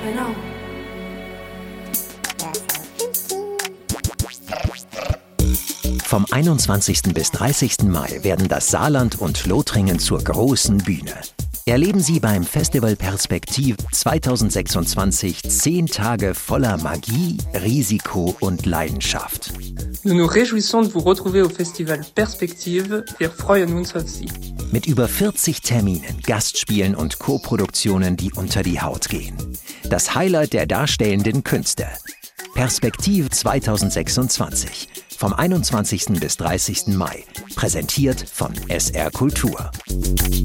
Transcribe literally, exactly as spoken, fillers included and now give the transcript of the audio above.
I know. Vom einundzwanzigsten bis dreißigsten Mai werden das Saarland und Lothringen zur großen Bühne. Erleben Sie beim Festival Perspektiv zweitausendsechsundzwanzig zehn Tage voller Magie, Risiko und Leidenschaft. Nous nous réjouissons de vous retrouver au Festival Perspektive. Wir freuen uns auf Sie. Mit über vierzig Terminen, Gastspielen und Co-Produktionen, die unter die Haut gehen. Das Highlight der darstellenden Künste. Perspektiv zweitausendsechsundzwanzig. Vom einundzwanzigsten bis dreißigsten Mai. Präsentiert von S R Kultur.